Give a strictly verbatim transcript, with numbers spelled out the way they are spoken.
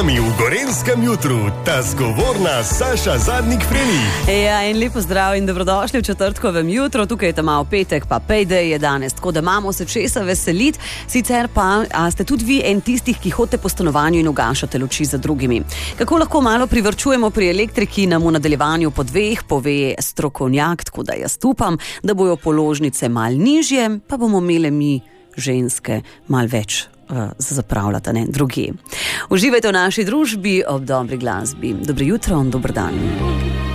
vami v Gorenjskem jutru ta zgovorna Saša Zadnik Freni. Ja, in lepo zdrav in dobrodošli v četrtkovem jutru. Tukaj je tam petek, pa payday je danes, tako da imamo se česa veseliti. Sicer pa, a ste tudi vi en tistih, ki hodite po stanovanju in ugašate luči za drugimi. Kako lahko malo privrčujemo pri elektriki, nam v nadaljevanju po dveh pove strokovnjak, tako da jaz upam, da bojo položnice mal nižje, pa bomo imeli mi ženske mal več za zapravljati, ne, drugi. Uživajte v naši družbi ob dobri glasbi. Dobro jutro in dober dan.